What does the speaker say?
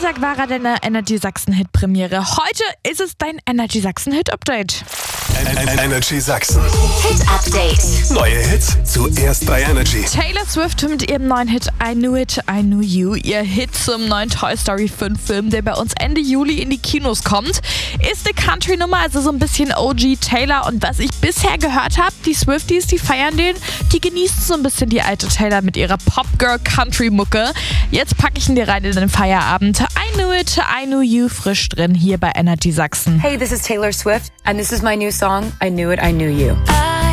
Freitag war er deine Energy Sachsen Hit Premiere. Heute ist es dein Energy Sachsen Hit Update. Energy Sachsen. Hit Update. Neue Hits zuerst bei Energy. Taylor Swift mit ihrem neuen Hit I Knew It, I Knew You. Ihr Hit zum neuen Toy Story 5 Film, der bei uns Ende Juli in die Kinos kommt. Ist eine Country-Nummer, also so ein bisschen OG Taylor. Und was ich bisher gehört habe, die Swifties, die feiern den, die genießen so ein bisschen die alte Taylor mit ihrer Pop-Girl-Country-Mucke. Jetzt packe ich ihn dir rein in den Feierabend. I Knew It, I Knew You, frisch drin hier bei Energy Sachsen. Hey, this is Taylor Swift, and this is my new song, I Knew It, I Knew You. I